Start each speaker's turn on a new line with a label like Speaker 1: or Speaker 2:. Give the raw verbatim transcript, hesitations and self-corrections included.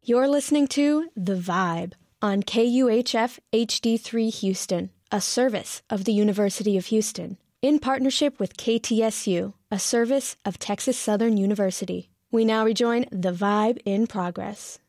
Speaker 1: You're listening to The Vibe on K U H F H D three Houston, a service of the University of Houston, in partnership with K T S U, a service of Texas Southern University. We now rejoin The Vibe in progress.